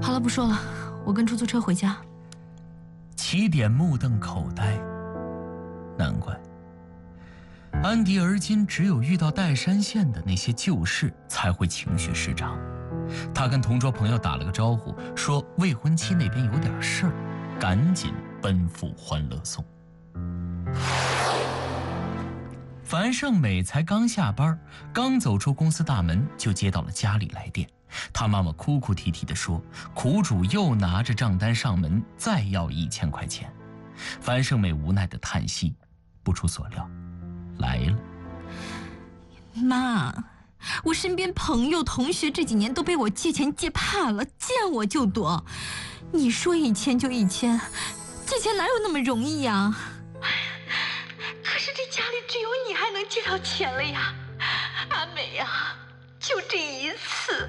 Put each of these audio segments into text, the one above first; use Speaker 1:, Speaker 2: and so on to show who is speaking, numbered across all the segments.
Speaker 1: 好了，不说了，我跟出租车回家。
Speaker 2: 起点目瞪口呆，难怪安迪而今只有遇到岱山县的那些旧事才会情绪失常。他跟同桌朋友打了个招呼，说未婚妻那边有点事儿，赶紧奔赴欢乐颂。樊胜美才刚下班，刚走出公司大门，就接到了家里来电。他妈妈哭哭啼啼地说，苦主又拿着账单上门，再要1000块钱。樊胜美无奈地叹息，不出所料，来了。
Speaker 1: 妈，我身边朋友同学这几年都被我借钱借怕了，见我就躲。你说1000就1000，借钱哪有那么容易呀？
Speaker 3: 可是这家里只有你还能借到钱了呀，阿美呀，就这一次，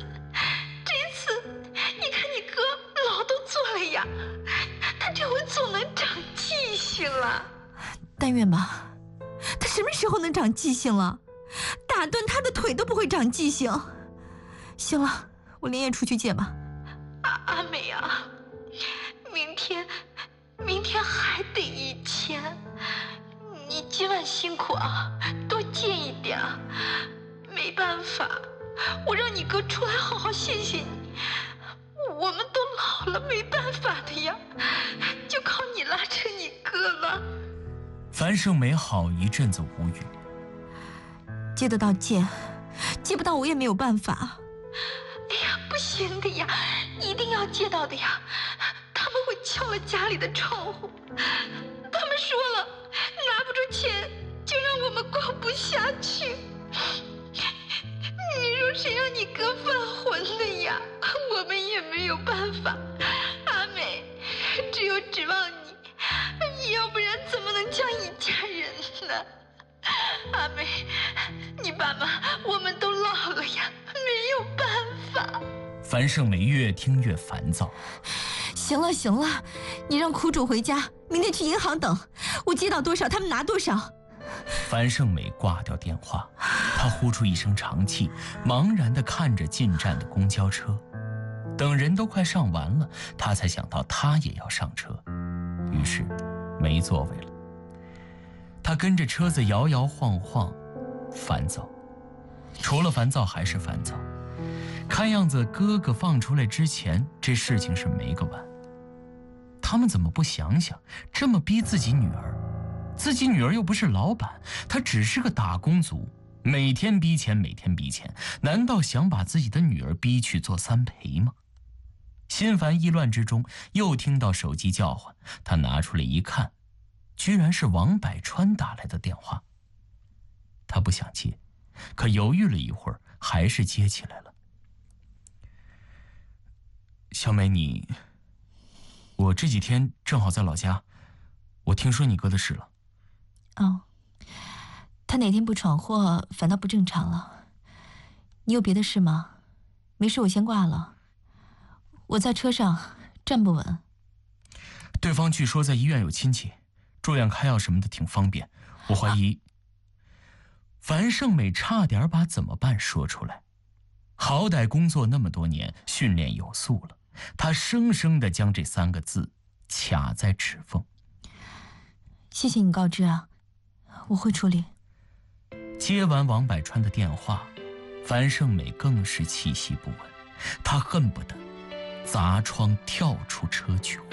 Speaker 3: 你看你哥牢都坐了呀，他这回总能长记性了。
Speaker 1: 但愿吧，他什么时候能长记性了？打断他的腿都不会长记性。行了，我连夜出去借吧。
Speaker 3: 阿美啊，明天还得1000，你今晚辛苦啊，多借一点啊。没办法，我让你哥出来好好谢谢你，我们都老了，没办法的呀，就靠你拉扯你哥了。
Speaker 2: 樊胜美好一阵子无语。
Speaker 1: 借得到借，借不到我也没有办法。
Speaker 3: 哎呀，不行的呀，一定要借到的呀，他们会敲了家里的窗户，他们说了，拿不出钱就让我们过不下去。你说谁让你哥犯浑的呀，我们也没有办法。阿美，只有指望你，要不然怎么能叫一家人呢？阿美，你爸妈我们都老了呀，没有办法。
Speaker 2: 樊胜美越听越烦躁。
Speaker 1: 行了，你让苦主回家，明天去银行等，我借到多少他们拿多少。
Speaker 2: 樊胜美挂掉电话，她呼出一声长气，茫然地看着进站的公交车。等人都快上完了，她才想到她也要上车，于是没座位了。她跟着车子摇摇晃晃，烦躁。除了烦躁还是烦躁。看样子哥哥放出来之前，这事情是没个完。他们怎么不想想，这么逼自己女儿？自己女儿又不是老板，她只是个打工族，每天逼钱，难道想把自己的女儿逼去做3陪吗？心烦意乱之中，又听到手机叫唤，他拿出来一看，居然是王百川打来的电话。他不想接，可犹豫了一会儿，还是接起来了。小美，我这几天正好在老家，我听说你哥的事了。
Speaker 1: 哦，他哪天不闯祸，反倒不正常了。你有别的事吗？没事，我先挂了。我在车上站不稳。
Speaker 2: 对方据说在医院有亲戚，住院开药什么的挺方便。我怀疑。樊胜美差点把怎么办说出来。好歹工作那么多年，训练有素了，她生生地将这3个字卡在齿缝。
Speaker 1: 谢谢你告知啊，我会处理。
Speaker 2: 接完王百川的电话，樊胜美更是气息不稳，她恨不得砸窗跳出车去